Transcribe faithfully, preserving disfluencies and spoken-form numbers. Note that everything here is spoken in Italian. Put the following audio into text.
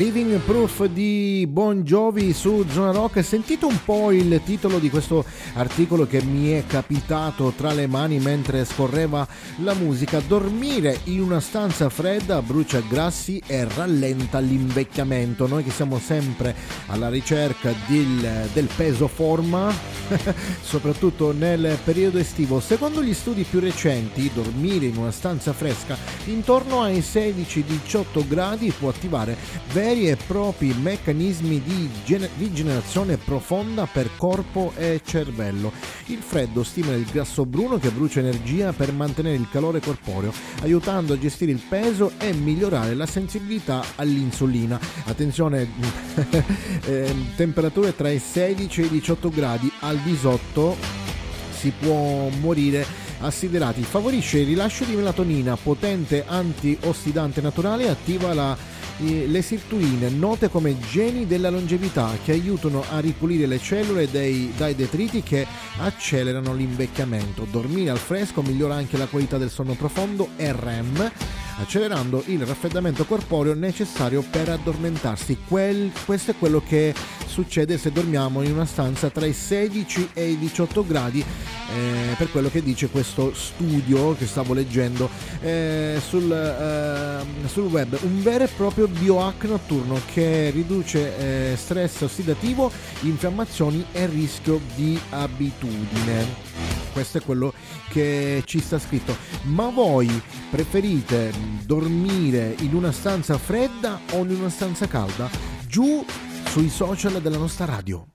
Living Proof di Bon Jovi su Zona Rock. Sentite un po' il titolo di questo articolo che mi è capitato tra le mani mentre scorreva la musica. Dormire in una stanza fredda brucia grassi e rallenta l'invecchiamento. Noi che siamo sempre alla ricerca del, del peso forma soprattutto nel periodo estivo, secondo gli studi più recenti dormire in una stanza fresca intorno ai sedici diciotto gradi può attivare veri e propri meccanismi di gene- rigenerazione profonda per corpo e cervello. Il freddo stimola il grasso bruno che brucia energia per mantenere il calore corporeo, aiutando a gestire il peso e migliorare la sensibilità all'insulina. Attenzione, eh, temperature tra i sedici e i diciotto gradi, al di sotto si può morire assiderati. Favorisce il rilascio di melatonina, potente antiossidante naturale, attiva la le sirtuine, note come geni della longevità, che aiutano a ripulire le cellule dei, dai detriti che accelerano l'invecchiamento. Dormire al fresco migliora anche la qualità del sonno profondo e R E M, accelerando il raffreddamento corporeo necessario per addormentarsi. Quel, questo è quello che succede se dormiamo in una stanza tra i sedici e i diciotto gradi, eh, per quello che dice questo studio che stavo leggendo eh, sul, eh, sul web. Un vero e proprio biohack notturno che riduce eh, stress ossidativo, infiammazioni e rischio di abitudine. Questo è quello che ci sta scritto. Ma voi preferite dormire in una stanza fredda o in una stanza calda? Giù sui social della nostra radio.